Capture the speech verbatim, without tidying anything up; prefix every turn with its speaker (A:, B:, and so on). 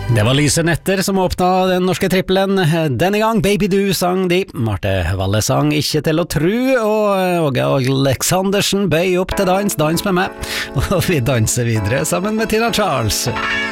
A: Det var Lyse netter som åpna den norske trippelen. Denne gang Baby Du sang de. Marte Valle sang Ikke til å tru, og Åge Aleksandersen bøy opp til dans, dans med meg. Og vi danser videre sammen med Tina Charles.